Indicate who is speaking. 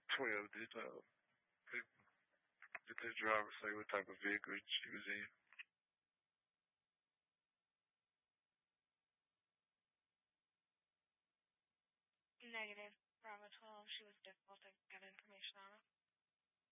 Speaker 1: 12. Did, did the driver say what type of vehicle she was in?
Speaker 2: Negative. Bravo 12. She was difficult to get information on.